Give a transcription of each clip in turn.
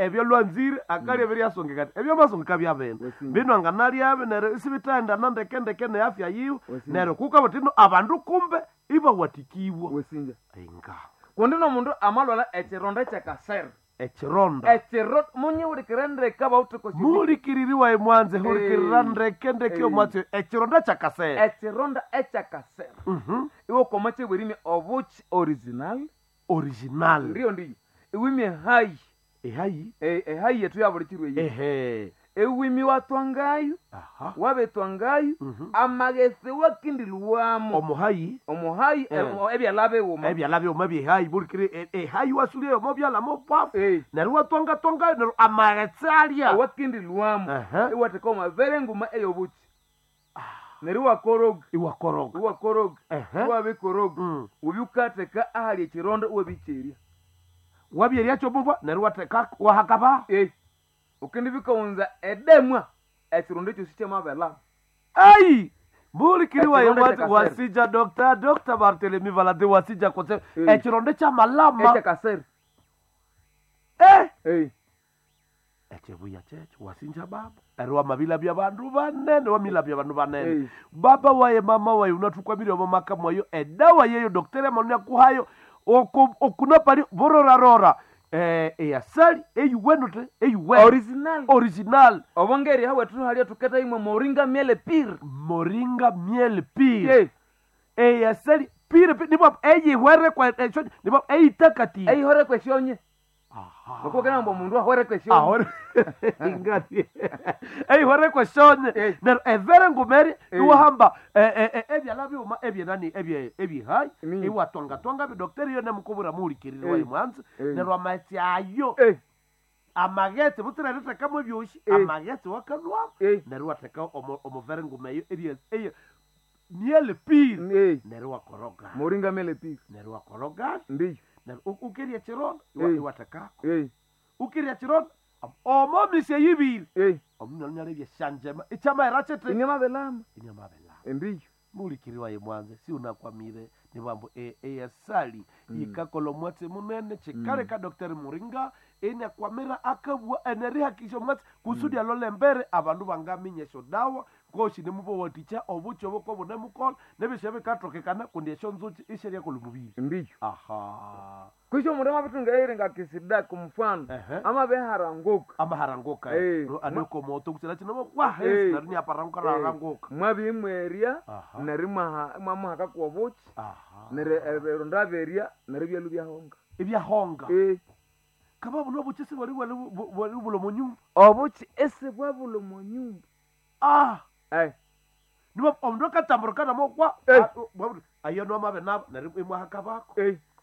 ebyo lwanzire akali ebiri asongeka ebyo masongeka byabene bino anganali abe nere sibitanda nandeke ne afya yiwe nere kuka batino abandu kumbe iba watikiwa wesinja inga kundi no mundu amalwala echironda chakasera echironda munye uri kirendre kaba utiko muri kiririwa emwanze huri kirandre kende omwatse echironda chakasera echironda echakasera iwo komache bwerimi obuchi original ndiyo iwimi hai hai yetu yabuli kirwe ewimi watwangayo wabetwangayo amagese wakindilwamo omuhayi ebyalabe woma bihai burikire hai wasuli omo byalamo pafu nari watwanga nari amagese alya wakindilwamo ewateka mavere nguma eyobuchi neri wakoroga wabekoroga ubyukateka ahali ekirondo wabicheria wabyeria chobuba neri wateka wahakaba ukindi bikaunza edemwa ekirondo cyo siche mabela mbuli kiriwa yemwati wasija Dr. Barthelemy Valade wasija kote ekirondo cha malama ekakasera echebuya checho wasinja baba erwa mabila bya bandu banene wamila bya bandu banene baba waye mama waye unatukwamire omaka mwayo edawa yeyo Dr. Emmanuel kuhayo okuna pali bororarora eyasali eyuwenote original obongeri hawe tu hali tuketa imwe moringa miele pire eyasali pire nibo eyihwere kwa nibo eyitakati eyihwere kwa shonye Nokokena mbo mundu ahore kweshonye. Ingati. Hore kweshonye. Na evere ngumeri iwahamba ebyalabi uma ebyenani ebye hai iwatwanga bi doctor yo namukubura muri kiriri wa imwanzi na rwamati ayo. Amagete butira reta kamwe byoshi amagete wakanwa na rwateka omovere ngumeyo ebye miele pire na rwakoroga. Moringa miele pire na rwakoroga. Ndiyo. Na ukiria chiron watakako ukiria chiron omomisi yibiri omnonyale bya shanjema ichama irachete inyama belama ndiyo muri kiriwa yemwanze si unakwamire ni bambo yasali yikakolo mwate munene chikale ka Dr. Muringa ene kwamira akabwa eneriha kisho mwate kusudi alole mbere abantu bangaminya sho dawa koshi nemubo waticha obucho boko bone mukol nebishebe katokekana condition zuti isheria kolumubiri ndiyo aha kusho murema bitunga irenga kisida kumfano ama beharangoka anoko moto kusela chino wa nari aparangoka rangoka mwabi mweria nari mama hakakuwa bochi nere ronda beria nari byalubya honga kaba buno buchese wali bulo monyumba obuchi ese bwabulo monyumba niba omuntu katamburukana mo kwa ayo no mabe nari imwa hakabako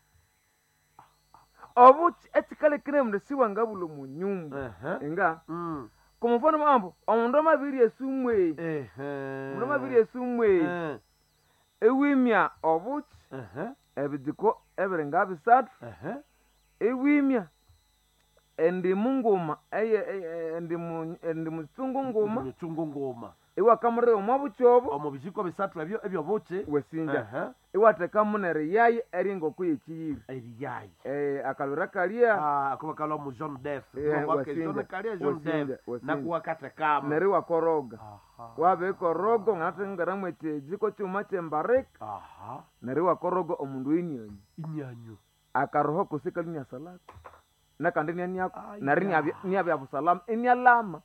obuchi etikale krem de siwanga bulo munyumba enga kumufano mambo omuntu mabiri esumwe omuntu mabiri esumwe ewimya obuchi ebidiko ebirenga bisatu ewimya endi munguma endi mutungu nguma iwa kamure omabuchobo omubishiko bisatu ebyo buche wesinja iwa teka munere yayi eringo kuyikiri yayi akalura kalia akuba kalo mu John Def wesinja kalia John Def na kuwakata kama nere wa koroga wabe korogo ngate ngaramwete jiko chuma chembarek nere wa korogo omundu inyanyo akaroho kusika linya salatu nakandi nyanyako nari nyabya busalama inyalama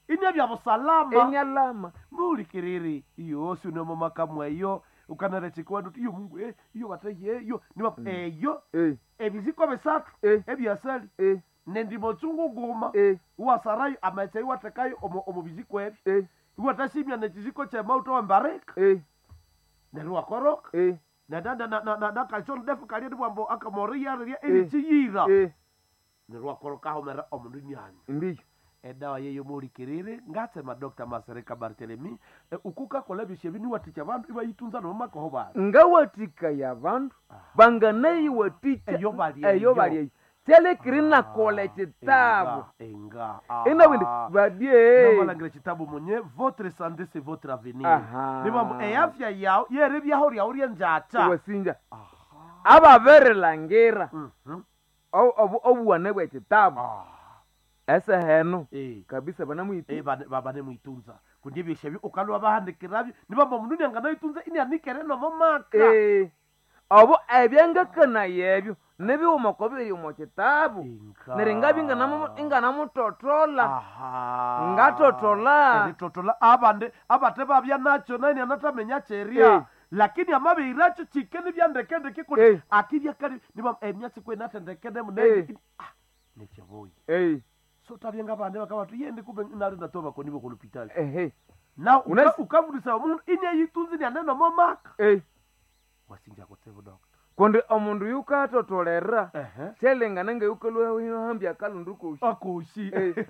muri kiriri iyo suno mama kamwe iyo ukanare chikwado iyo mungu iyo bataye iyo niba ebiziko besatu ebyasali nendi mochungu guma wasarayo amache watakayo omubiziko ebi watashimya nekiziko cha mauto wa mbareka nero akoroka na kalchon defu kali ndibambo akamoria ria chiyira nirwa koroka omera omundu nyanyi ndiyo edawa yeyo muri kirire ngate ma Dr. Masereka Barthelemy ukuka kola bishebini waticha bantu iba yitunza no makoho ba ngawatika ya bantu banganei waticha eyo bali tele kirina kole kitabu enga ina windi badie no balangire kitabu monye votre santé c'est votre avenir ni bambo afya yao yere byahori ya uri njacha wesinja aba vere langera obuwane bwekitabu ese heno kabisa bane muitunza kundi byeshabi ukalwa bahandikirabyo nibamba mundu nyangana itunza ini anikere no momaka abo ebyangakana yebyo nebiwuma kobiri mu kitabu niringa ingana mutotola ngatotola totola abate babya nacho nani anatamenya cheria lakini amabiracho chikeni byandekendeke kuti akibya kali niba emyatsi kwenatendekene munene necheboyi so tabyenga bande bakabatu yende kube nali ndatoba ko nibo ku hospital na ukavudisa umuntu ine yitunzi ni aneno momaka wasinja kutsevo doctor kundi omundu yukatotolera selengana nga yukalwa hambya kalunduko akushi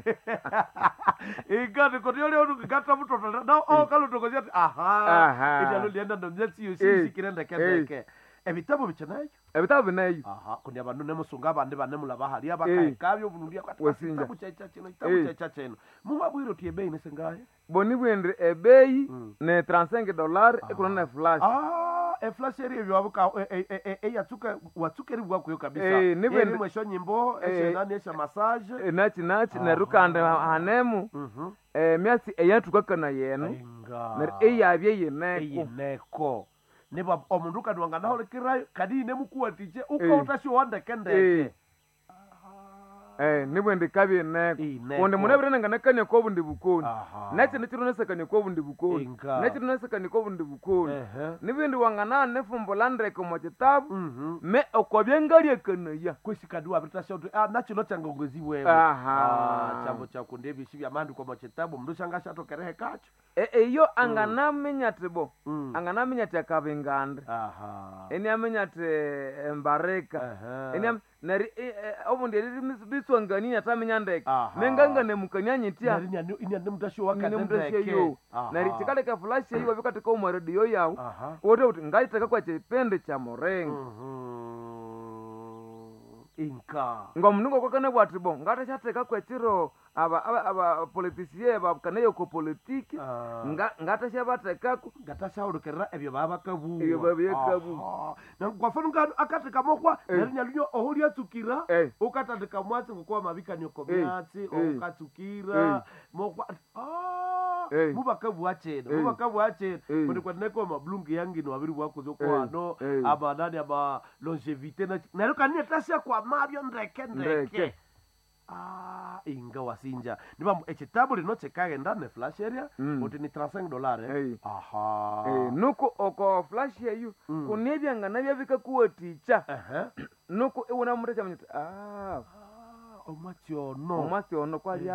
igati koti yole onu gata mutotolera na kalunduko yati ijalo lienda ndo myatsi yosi kirenda kendeke ebitabo bichanayo ebitabo binayo kundi abantu nemusunga abandi banemula bahali abakaikabyo bunundia wasinja kitabu chacheno mumabwiro tiebei nesengaye boni bwendre ebei ne $35 ekunona flash flash eri byabuka eyatuka watukeri bwako kabisa ni mwesho nyimbo nani esha massage nachi na rukande hanemu myasi eyatukakana yeno na eyabye yeneko niba omundu kadwanga naho lekirayo kadi nemukuwatije uko utashi wandekendeke nibwende kabye neko konde munabirana nganakanya ko bundi bukoni nachi nichironesakanya ko bundi bukoni nachironesakanya ko bundi bukoni nibindi wangana nefumbola ndeke mu kitabu me okobyengalie kanaya kwisikadwa bitasho nachi notangongozi wewe chambo cha kundebi shibya mandu kwa mu kitabu mndu shangasha tokerehe kacho iyo anganamenya tibo anganamenya takabenganda eni amenya te mbareka eni nari obundi biswangani atamenya ndeke menganga nemukanyanyitya ini ndemtasho wakadendeke nari tikale ka flash yiwa bikati ko mu radio yawo wote uti ngaitaka kwa chipende cha morenga inka ngomunungo kokane bwatibo ngata chateka kwa chiro aba politiciens babakaneyo ko politiki ngata shabateka ngata shaurukera ebyo babakabu na kwa fano ngado akateka mokwa narinya lunyo ohulia tukira ukatandika mwatsi ngokwa mabikani ko myatsi okatukira mokwa mubakabu achena kundi kwaneko mablungu yangi no abiri bwako zokwano abanani aba longevité na rukani tasha kwa mabyo ndeke inga wasinja niba ekitabu lino chekagenda ne flash area uti ni $35 nuko oko flash eyo kunebyanga nabya bikakuwaticha nuko iwona mureta mnyita omwatyono kwali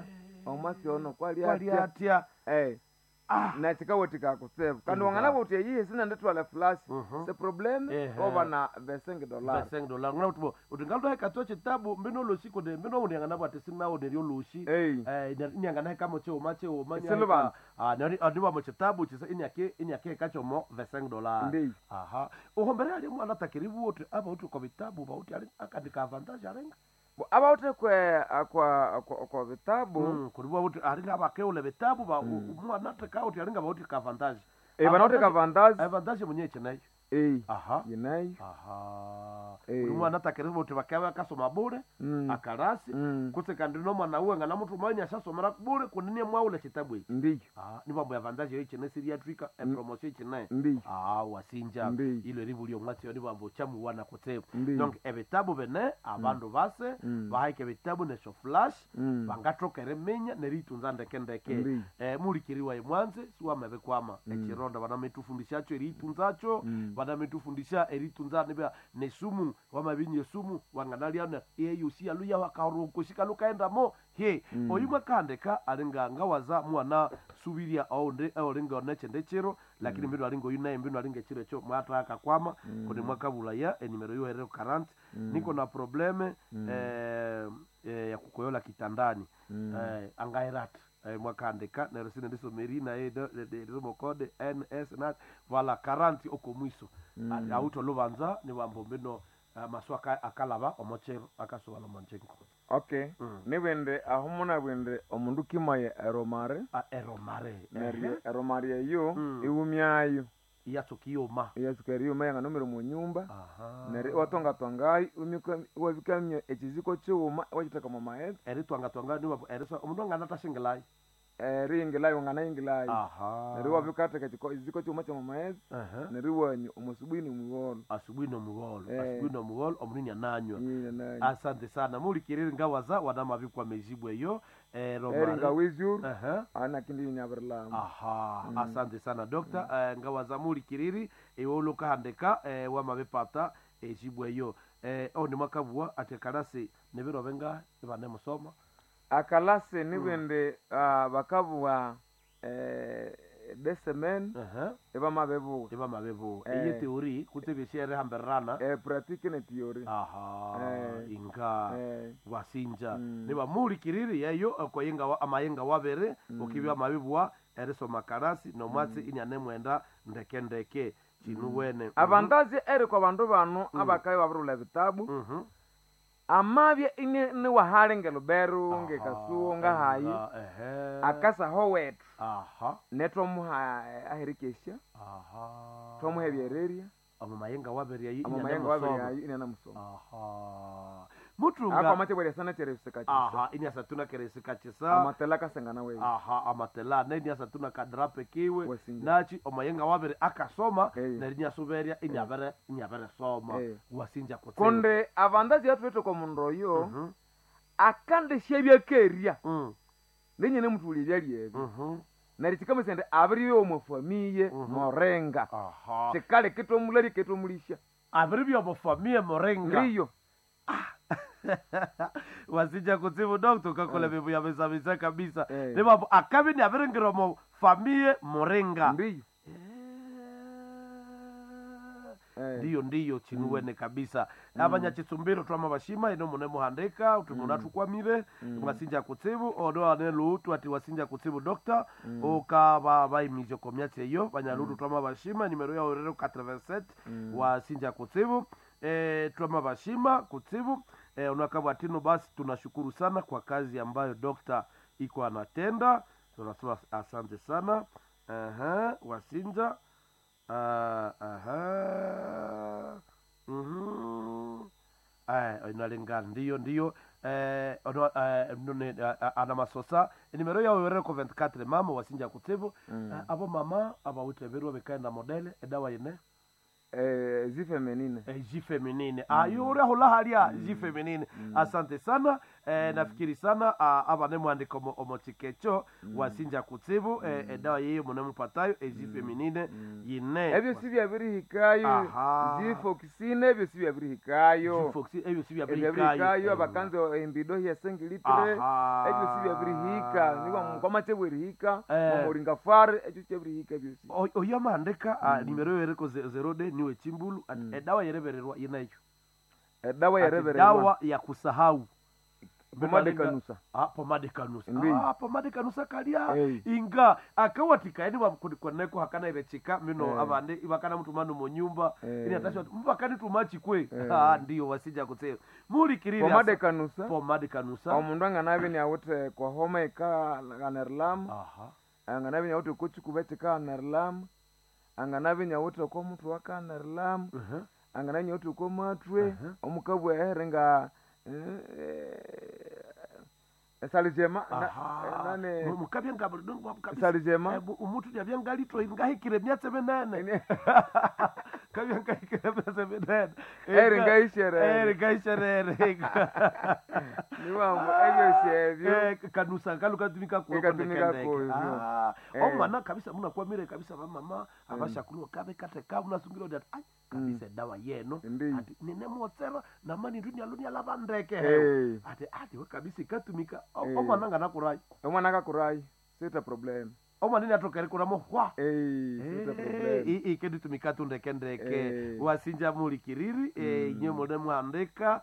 atya na chikawotika kuseva kandi wangana kuti yiye sina ndetwala flash the problem over na $5 ngana kuti utingaldo hekato chitabu mbino losiko de mbino undiyangana bati sina oderio loshi inyangana hekamo che manya ndiba mo chitabu chisa inyake kacho mo $5 uhombere ali mwana takiribu wote aba uti ko bitabu ba uti ali akandika avantage arenga abaute kwa vitabu kuriwa uti aringa abakeule vitabu ba mwana taka uti aringa bauti ka avantage banote ka avantage munyeche nayo yinayo mwana takiribu uti bakawa kasoma bure akarasi kutse kandi no mwana uwe ngana mutu mwanya shasomera bure kunini mwaule kitabu iki ndiyo ni bambo ya avantage yiche ne siriatrika promotion yiche nayo wasinja ile ribuli omwatsi ni bambo chamu wana kutsebu donc ebitabu bene abandu base bahike bitabu ne so flash bangatokere menya neritunza ndeke mulikiriwa imwanze suwa mabekwama echironda bana metufundishacho eritunzacho bana metufundisha eritunza nibya nesumu wamabinye sumu wanganaliana yusi aluya wakaruko shikalukaenda mo oyimwe kandeka alinga ngawaza mwana subiria aonde aolinga onechendechero lakini mbino alingo yunaye mbino alinga chiro cho mwata akakwama kone mwakabula ya enimero yo ero 40 niko na probleme ya kukoyola kitandani angairat mwakandeka na resine ndiso merina de romo code NS na vala 40 okomwiso auto lubanza ni bambo mbino maswaka akalaba omochero akasoba mancheko nibende ahumuna bwende omundu kimaye eromare eromare yo iwumyayo iyatokiyoma iyasukariuma yanga nomero mu nyumba neri watonga twangai umika wabikamye ekiziko cyuma wachitaka mu maezi eri twanga niba erisa umuntu ngana tashingelai ringilai wangana ingilai neri wabikateka iziko cyuma cyo mu maezi neri wanyu umusubuhi n'umugolo asubuhi n'umugolo omunya nanyo asante sana muri kiriri ngawaza wadama bikwa mejibwe yo Eringa wizur ana kindi nyaberlam asante sana doctor ngawaza muri kiriri ewoluka handeka wamabepata ejibwe yo oni makabwa atekalase nebiro benga ibane musoma akalase nibende bakabwa desemen eba mabebu eye teori kutebeshere hamberana pratique ne teori inga wasinja niba muri kiriri yayo koyenga amayenga wabere ukibya mabibwa eriso makarasi no mwatsi inyane mwenda ndeke chinu wene avandazi eri kwa bandu bano abakaye babrula vitabu amabye ine ni wahalenge luberu ngekasuo hayi akasa howetu neto muha ahirikesha tomuhebyereria amayenga wabere yayi ina namusoma mutunga akwa matebwe sana tereseka chisa ini asatuna kereseka chisa amatela kasengana wewe amatela neni asatuna kadrape kiwe nachi omayenga wabere akasoma nerinya suberia inyabere soma wasinja kote konde avandazi yatu wetu kwa munroyo akande shebya keria nenye ne mutuli byaliyebi naritikama sende abriyo mu famille morenga sekale keto mulari keto mulisha abriyo mu famille morenga riyo wasija kutsibu doctor kakola bebu ya mesa kabisa nema akabi ni averengero mo famille morenga ndiyo chinuwene kabisa abanya chitsumbiro twama bashima ino mune muhandeka utumuna tukwamire mwasinja kutsibu odo ane lutu ati wasinja kutsibu doctor oka baimizo komyatse yo banyalutu twama bashima nimero ya orero 87 wasinja kutsibu twama bashima kutsibu unakabwa tino. Basi tunashukuru sana kwa kazi ambayo dokta iko anatenda, tunasema asante sana. Wasinja inalingana ndiyo ana masosa nimero ya wewe ko 24 mama wasinja kutsibu abo mama abawuteberwa bekaenda modele edawa yene zifeminine zifeminine ayure hola halia zifeminine. Asante sana nafikiri sana abane mwandika omotikecho wasinja kutsibu edawa yeyo munemupatayo zifeminine yine ebyo sibya biri hikayo zifoxine ebyo sibya biri hikayo zifoxine ebyo sibya biri hikayo abakanzo embido ya sengilitre ebyo sibya biri hika niba kwa matebwe biri hika moringa fare ebyo sibya biri hika ebyo oyo mandeka nimero yereko 0D niwe chimbulu edawa yerebererwa yenayo edawa yerebererwa dawa ya kusahau pomade kanusa pomade kanusa kalia inga akawatika yani wakukoneko hakana irechika mino abande ibakana mtu manu mu nyumba ini atashwa mbakani tumachi kwe ndiyo wasija kutsema muri kiriri pomade kanusa omundu anganabe ni awute kwa homa ika ganerlam anganabe ni awute kuchi kubete ka nerlam anganabe nyawote ko mtu wakanerlam anganabe nyawote ko matwe omukabwe erenga salijema nane mukabye ngabulu dongo mukabye salijema umutu byangalito ingahikire myatse benene kabye ngahikire myatse benene gaishere niwa ebyo shebyo kanusa kaluka tumika ko omwana kabisa muna kwa mire kabisa mama abashakulo kabe kateka munasungiro that kabisa dawa yeno ati nene motsera na mani ndunya lavandeke ati we kabisa katumika omwana ngana kurai sita problem omwana ni atokere kuramo hwa sita problem kedu tumika ndeke wasinja muri kiriri nyomo de mwandeka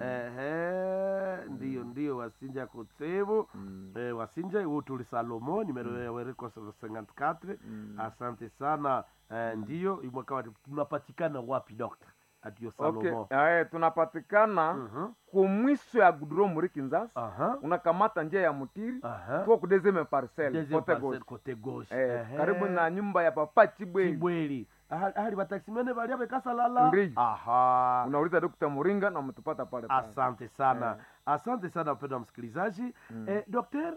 ndiyo wasinja kutsibu wasinja utuli Salomo nimero ya wereko 54 asante sana ndiyo imwaka tunapatikana wapi doctor Adio Salomo? Tunapatikana kumwisho ya Gudro muri Kinzas. Unakamata njia ya Mutiri kwa kudezeme parcel kote gauche. Karibu na nyumba ya Papa Chibweli. hali bataximene bali abekasalala. Ndiyo. Aha. Unauliza Dr. Muringa na mtupata pale pale. Asante sana. Asante sana mpendwa msikilizaji. Daktari,